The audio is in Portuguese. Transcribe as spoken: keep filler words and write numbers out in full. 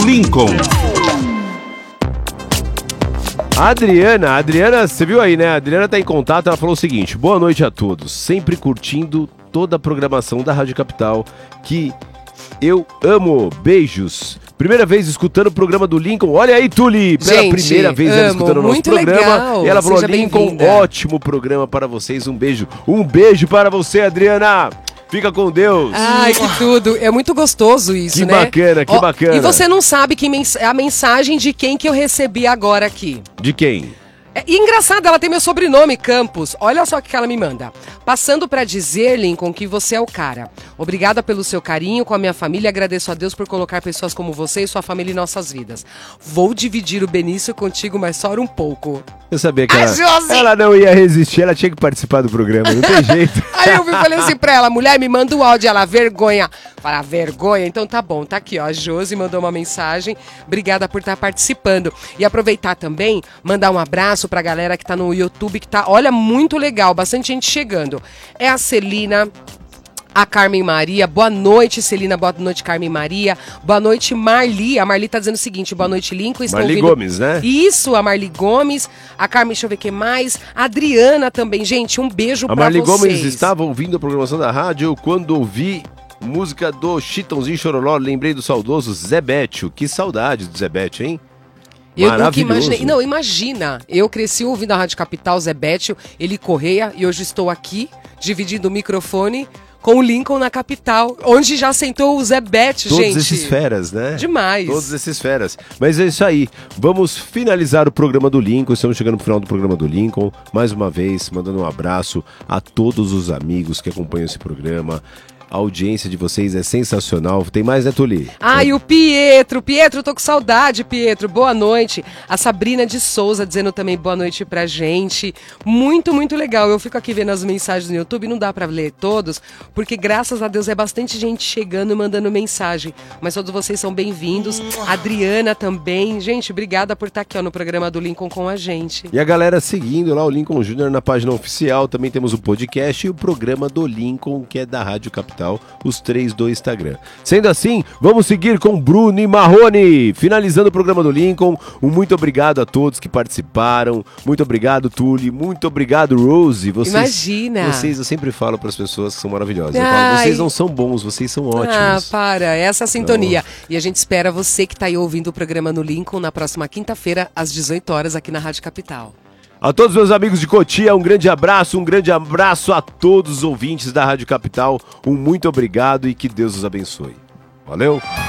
Lincoln. A Adriana, a Adriana, você viu aí, né? A Adriana tá em contato, ela falou o seguinte: boa noite a todos, sempre curtindo toda a programação da Rádio Capital, que eu amo. Beijos. Primeira vez escutando o programa do Lincoln. Olha aí, Tuli! Pela Gente, primeira vez ela escutando o nosso muito programa. legal. E ela falou: Seja Lincoln, bem-vinda. ótimo programa para vocês. Um beijo. Um beijo para você, Adriana. Fica com Deus. Ai, que tudo. É muito gostoso isso, Que né? bacana, que Ó, bacana. E você não sabe que mens a mensagem de quem que eu recebi agora aqui. De quem? É, e engraçado, ela tem meu sobrenome, Campos. Olha só o que ela me manda. Passando pra dizer, Lincoln, que você é o cara. Obrigada pelo seu carinho com a minha família. Agradeço a Deus por colocar pessoas como você e sua família em nossas vidas. Vou dividir o Benício contigo, mas só um pouco. Eu sabia que A ela, Josi! ela não ia resistir, ela tinha que participar do programa, não tem jeito. Aí eu falei assim pra ela, mulher, me manda o áudio. Ela, vergonha. Fala, vergonha? Então tá bom, tá aqui, ó. A Josi mandou uma mensagem. Obrigada por estar participando. E aproveitar também, mandar um abraço pra galera que tá no YouTube, que tá, olha, muito legal, bastante gente chegando. É a Celina, a Carmen Maria, boa noite, Celina, boa noite, Carmen Maria, boa noite, Marli. A Marli tá dizendo o seguinte: boa noite, Lincoln. Estou Marli ouvindo... Gomes, né? Isso, a Marli Gomes, a Carmen, deixa eu ver o que mais, a Adriana também, gente, um beijo A pra Marli vocês. Gomes estava ouvindo a programação da rádio quando ouvi música do Chitãozinho Chororó, lembrei do saudoso Zé Bétio. Que saudade do Zé Bétio, hein? Eu nunca Maravilhoso. imaginei. Não, imagina. Eu cresci ouvindo a Rádio Capital, Zé Bétio, ele Correia, e hoje estou aqui, dividindo o microfone com o Lincoln na Capital, onde já sentou o Zé Bétio, Todos gente. esses feras, né? Demais. Todos esses feras. Mas é isso aí. Vamos finalizar o programa do Lincoln. Estamos chegando no final do programa do Lincoln. Mais uma vez, mandando um abraço a todos os amigos que acompanham esse programa. A audiência de vocês é sensacional. Tem mais, né, Tuli? Ah, e o Pietro. Pietro, tô com saudade, Pietro. Boa noite. A Sabrina de Souza dizendo também boa noite pra gente. Muito, muito legal. Eu fico aqui vendo as mensagens no YouTube, não dá pra ler todos, porque graças a Deus é bastante gente chegando e mandando mensagem. Mas todos vocês são bem-vindos. A Adriana também. Gente, obrigada por estar aqui ó, no programa do Lincoln com a gente. E a galera seguindo lá o Lincoln Júnior na página oficial. Também temos o podcast e o programa do Lincoln, que é da Rádio Capital. Os três do Instagram. Sendo assim, vamos seguir com Bruno e Marrone. Finalizando o programa do Lincoln, um muito obrigado a todos que participaram. Muito obrigado, Tuli. Muito obrigado, Rose. Vocês, Imagina. Vocês, eu sempre falo para as pessoas que são maravilhosas. Eu falo, Ai. vocês não são bons, vocês são ótimos. Ah, para. Essa é a sintonia. E a gente espera você que está aí ouvindo o programa no Lincoln na próxima quinta-feira, às dezoito horas, aqui na Rádio Capital. A todos meus amigos de Cotia, um grande abraço, um grande abraço a todos os ouvintes da Rádio Capital. Um muito obrigado e que Deus os abençoe. Valeu!